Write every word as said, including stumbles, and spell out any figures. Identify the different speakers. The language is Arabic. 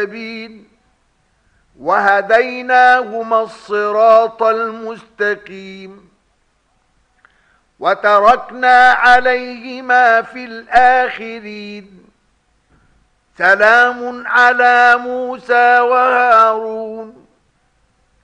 Speaker 1: وهديناهما الصراط المستقيم وتركنا عليهما في الآخرين سلام على موسى وهارون